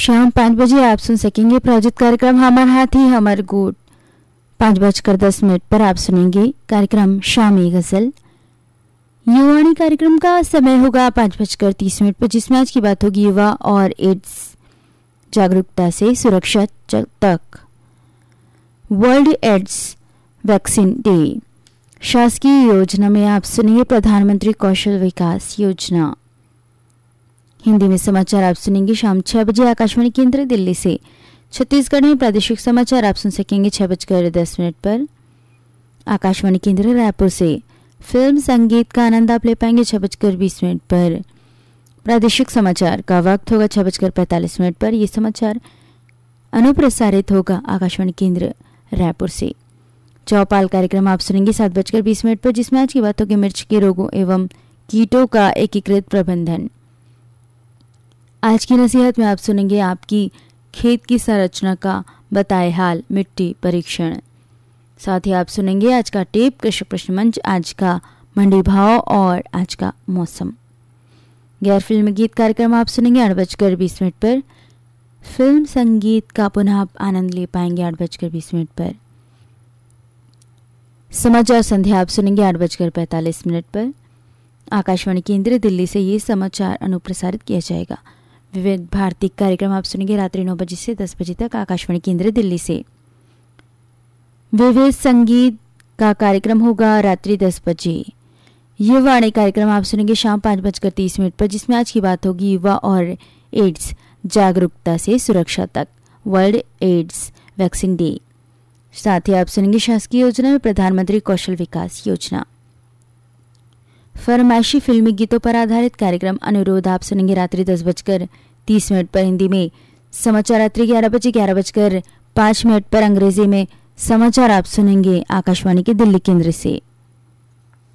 शाम 5 बजे आप सुन सकेंगे प्रायोजित कार्यक्रम हमार हाथी हमार गोट। 5:10 पर आप सुनेंगे कार्यक्रम शामी गजल। युवाणी कार्यक्रम का समय होगा 5:30 पर, जिसमें आज की बात होगी युवा और एड्स जागरूकता से सुरक्षा तक। World ads vaccine day. शासकीय योजना में आप सुनेंगे प्रधानमंत्री कौशल विकास योजना। हिंदी में समाचार आप सुनेंगे शाम 6 बजे आकाशवाणी केंद्र दिल्ली से। छत्तीसगढ़ में प्रादेशिक समाचार आप सुन सकेंगे 6:10 पर। आकाशवाणी केंद्र रायपुर से फिल्म संगीत का आनंद आप ले पाएंगे 6:20 पर। प्रादेशिक समाचार का वक्त होगा 6:45 पर। यह समाचार अनुप्रसारित होगा आकाशवाणी केंद्र रायपुर से। चौपाल कार्यक्रम आप सुनेंगे 7:20 पर, जिसमें आज की बात होगी मिर्च के रोगों एवं कीटों का एकीकृत प्रबंधन। आज की नसीहत में आप सुनेंगे आपकी खेत की संरचना का बताए हाल मिट्टी परीक्षण। साथ ही आप सुनेंगे आज का टेप कृषि प्रश्न मंच, आज का मंडी भाव और आज का मौसम। गैर फिल्मी गीत कार्यक्रम आप सुनेंगे 8:20 पर। फिल्म संगीत का पुनः आप आनंद ले पाएंगे 8:20 पर। समाचार संध्या आप सुनेंगे 8:45 पर। आकाशवाणी केंद्र दिल्ली से ये समाचार अनुप्रसारित किया जाएगा। विविध भारती कार्यक्रम आप सुनेंगे रात्रि 9 बजे से 10 बजे तक आकाशवाणी केंद्र दिल्ली से। विविध संगीत का कार्यक्रम होगा रात्रि 10 बजे। युवाणी कार्यक्रम आप सुनेंगे शाम 5:30 पर, जिसमें आज की बात होगी युवा और एड्स जागरूकता से सुरक्षा तक। World ads vaccine day. साथ ही आप सुनेंगे शासकीय योजना में प्रधानमंत्री कौशल विकास योजना। फरमाइशी फिल्मी गीतों पर आधारित कार्यक्रम अनुरोध आप सुनेंगे रात्रि 10:30 पर। हिंदी में समाचार रात्रि 11 बजे 11:05 पर। अंग्रेजी में समाचार आप सुनेंगे आकाशवाणी के दिल्ली केंद्र से।